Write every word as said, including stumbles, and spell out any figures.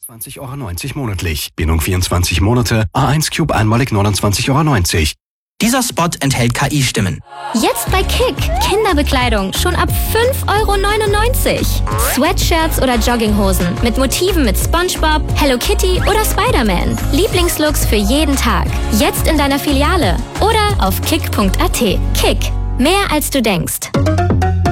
neunundzwanzig Euro neunzig monatlich. Bindung vierundzwanzig Monate. A eins Cube einmalig neunundzwanzig Euro neunzig. Dieser Spot enthält K I-Stimmen. Jetzt bei Kick. Kinderbekleidung schon ab fünf Euro neunundneunzig. Sweatshirts oder Jogginghosen mit Motiven mit SpongeBob, Hello Kitty oder Spider-Man. Lieblingslooks für jeden Tag. Jetzt in deiner Filiale oder auf kick punkt a t. Kick. Mehr als du denkst.